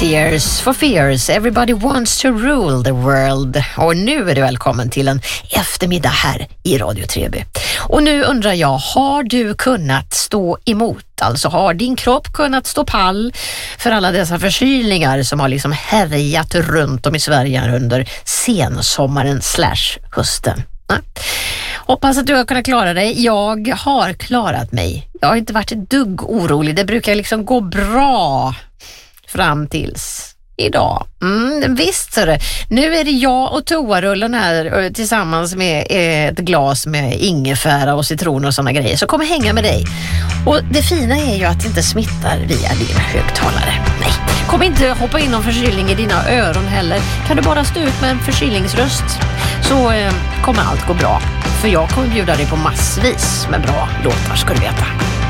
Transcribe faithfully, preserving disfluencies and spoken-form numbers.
Tears for Fears, Everybody wants to rule the world. Och nu är du välkommen till en eftermiddag här i Radio tre B. Och nu undrar jag, har du kunnat stå emot? Alltså har din kropp kunnat stå pall för alla dessa förkylningar som har liksom härjat runt om i Sverige under sensommaren slash hösten? Ja. Hoppas att du har kunnat klara dig. Jag har klarat mig. Jag har inte varit ett dugg orolig. Det brukar liksom gå bra fram tills idag. Mm, visst är det. Nu är det jag och toarullen här tillsammans med ett glas med ingefära och citron och såna grejer. Så kommer hänga med dig. Och det fina är ju att det inte smittar via din högtalare. Nej, kom inte hoppa in någon förkylning i dina öron heller. Kan du bara stå ut med en förkylningsröst så eh, kommer allt gå bra. För jag kommer bjuda dig på massvis med bra låtar, ska du veta.